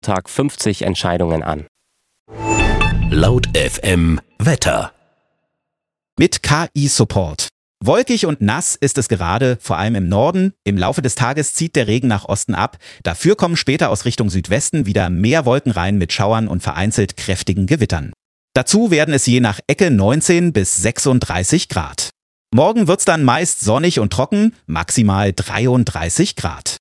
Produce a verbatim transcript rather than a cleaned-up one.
Tag fünfzig Entscheidungen an. Laut F M Wetter. Mit K I-Support. Wolkig und nass ist es gerade, vor allem im Norden. Im Laufe des Tages zieht der Regen nach Osten ab. Dafür kommen später aus Richtung Südwesten wieder mehr Wolken rein mit Schauern und vereinzelt kräftigen Gewittern. Dazu werden es je nach Ecke neunzehn bis sechsunddreißig Grad. Morgen wird's dann meist sonnig und trocken, maximal dreiunddreißig Grad.